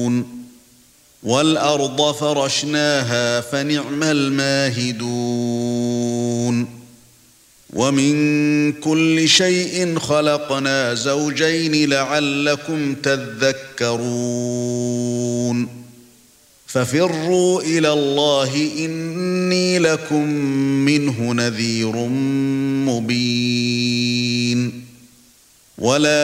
وَالْأَرْضَ فَرَشْنَاهَا فَنِعْمَ الْمَاهِدُونَ وَمِن كُلِّ شَيْءٍ خَلَقْنَا زَوْجَيْنِ لَعَلَّكُمْ تَذَكَّرُونَ فَفِرُّوا إِلَى اللَّهِ إِنِّي لَكُمْ مِنْهُ نَذِيرٌ مُبِينٌ وَلَا